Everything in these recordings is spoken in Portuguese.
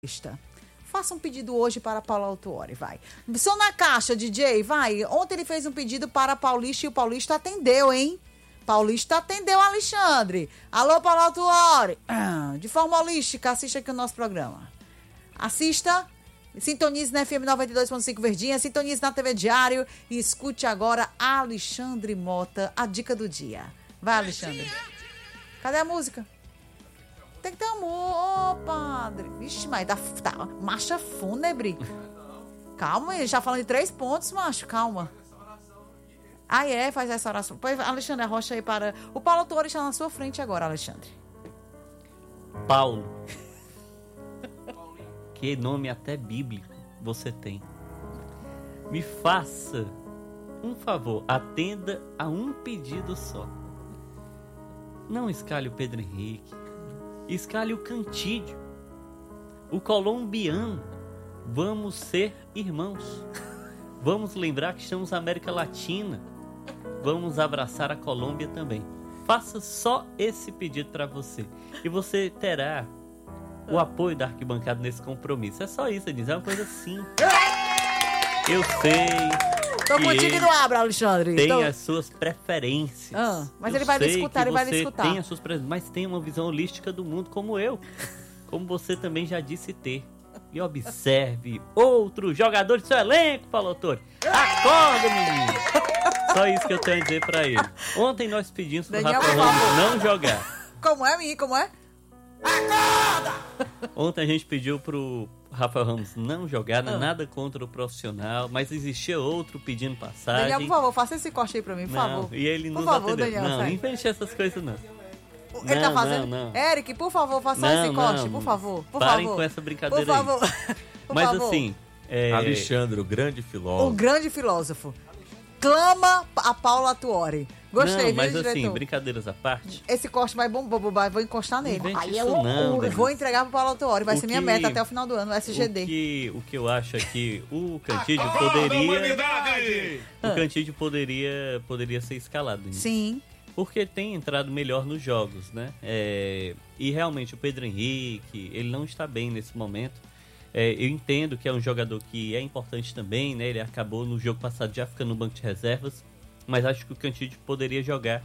Faça um pedido hoje para Paulo Autuori, vai. Som na caixa, DJ, vai. Ontem ele fez um pedido para Paulista e o Paulista atendeu, hein? Paulista atendeu, Alexandre. Alô, Paulo Autuori. De forma holística, assista aqui o nosso programa. Assista, sintonize na FM 92.5 Verdinha, sintonize na TV Diário e escute agora Alexandre Mota, a dica do dia. Vai, Alexandre. Cadê a música? Tem que ter amor, padre. Vixe, mas tá marcha fúnebre. Calma, ele já falando de 3 pontos, macho, calma. Faz essa oração. Pois, Alexandre, arrocha aí para... O Paulo Autuori está na sua frente agora, Alexandre. Paulo. Que nome até bíblico você tem. Me faça um favor, atenda a um pedido só. Não escalhe o Pedro Henrique. Escalhe o Cantídio, o colombiano. Vamos ser irmãos. Vamos lembrar que estamos na América Latina. Vamos abraçar a Colômbia também. Faça só esse pedido para você. E você terá o apoio da arquibancada nesse compromisso. É só isso, Denise. É uma coisa simples. Eu sei... Tô contigo e não abra, Alexandre. Tem as suas preferências. Mas ele vai lhe escutar, ele vai lhe escutar. Tem as suas preferências, mas tem uma visão holística do mundo como eu. Como você também já disse ter. E observe outros jogadores do seu elenco, Paulo Autuori. Acorda, menino. Só isso que eu tenho a dizer pra ele. Ontem nós pedimos pro Rafael Ramos não jogar. Como é, menino? Como é? Acorda! Ontem a gente pediu pro Rafael Ramos não jogar, nada contra o profissional, mas existia outro pedindo passagem. Daniel, por favor, faça esse corte aí pra mim, por favor. E ele não atendeu. Daniel, não invente essas coisas, não. Ele tá fazendo? Não. Eric, por favor, faça esse corte, por favor. Parem com essa brincadeira por favor. aí. Mas assim... Alexandre, o grande filósofo. O grande filósofo. Clama a Paulo Autuori. Gostei, não, mas viu, assim, diretor? brincadeiras à parte. Esse corte vai vou encostar nele. Aí é loucura. Vou entregar pro Paulo Autuori, vai ser minha meta até o final do ano, o SGD. O que eu acho é que o Cantídio poderia... O Cantídio poderia ser escalado. Né? Sim. Porque tem entrado melhor nos jogos, né? E realmente o Pedro Henrique, ele não está bem nesse momento. Eu entendo que é um jogador que é importante também, né? Ele acabou no jogo passado já ficando no banco de reservas, mas acho que o Cantídio poderia jogar.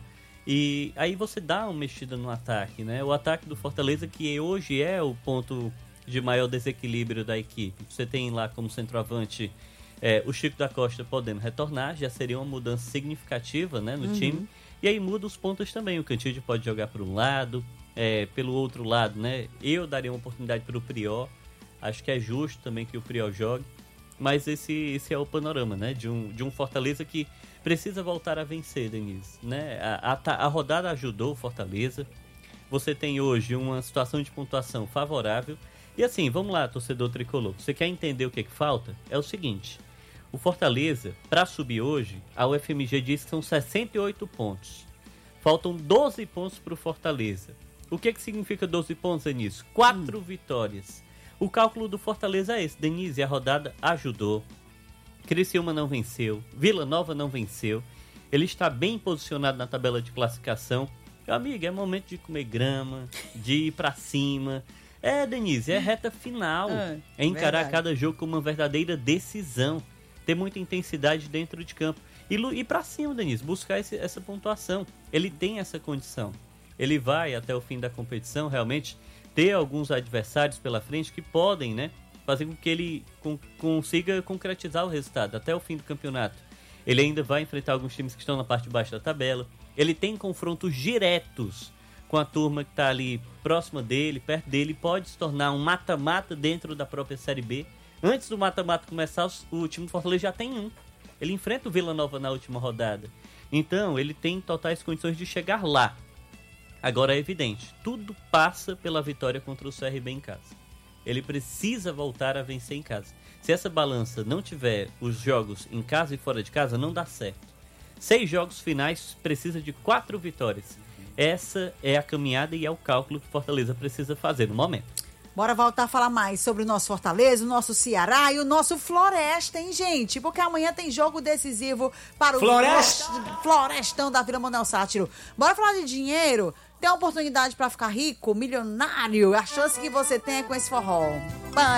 E aí você dá uma mexida no ataque, né? O ataque do Fortaleza, que hoje é o ponto de maior desequilíbrio da equipe. Você tem lá como centroavante o Chico da Costa podendo retornar, já seria uma mudança significativa, né, no time. E aí muda os pontos também. O Cantídio pode jogar por um lado, pelo outro lado, né? Eu daria uma oportunidade para o Prior. Acho que é justo também que o Prior jogue. Mas esse é o panorama, né? De um Fortaleza que precisa voltar a vencer, Denise. Né? A rodada ajudou o Fortaleza. Você tem hoje uma situação de pontuação favorável. E assim, vamos lá, torcedor tricolor. Você quer entender o que falta? É o seguinte. O Fortaleza, para subir hoje, a UFMG diz que são 68 pontos. Faltam 12 pontos para o Fortaleza. O que significa 12 pontos, Denise? 4 vitórias. O cálculo do Fortaleza é esse. Denise, a rodada ajudou. Criciúma não venceu. Vila Nova não venceu. Ele está bem posicionado na tabela de classificação. Meu amigo, é momento de comer grama, de ir pra cima. Denise, é reta final. É encarar cada jogo como uma verdadeira decisão. Ter muita intensidade dentro de campo. E ir pra cima, Denise. Buscar essa pontuação. Ele tem essa condição. Ele vai até o fim da competição, realmente... ter alguns adversários pela frente que podem, né, fazer com que ele consiga concretizar o resultado até o fim do campeonato. Ele ainda vai enfrentar alguns times que estão na parte de baixo da tabela. Ele tem confrontos diretos com a turma que está ali próxima dele, perto dele. Pode se tornar um mata-mata dentro da própria Série B. Antes do mata-mata começar, o time do Fortaleza já tem um. Ele enfrenta o Vila Nova na última rodada. Então, ele tem totais condições de chegar lá. Agora é evidente, tudo passa pela vitória contra o CRB em casa. Ele precisa voltar a vencer em casa. Se essa balança não tiver os jogos em casa e fora de casa, não dá certo. 6 jogos finais, precisa de 4 vitórias. Essa é a caminhada e é o cálculo que o Fortaleza precisa fazer no momento. Bora voltar a falar mais sobre o nosso Fortaleza, o nosso Ceará e o nosso Floresta, hein, gente? Porque amanhã tem jogo decisivo para o Florestão da Vila Manuel Sátiro. Bora falar de dinheiro? Tem a oportunidade pra ficar rico, milionário. A chance que você tem é com esse forró.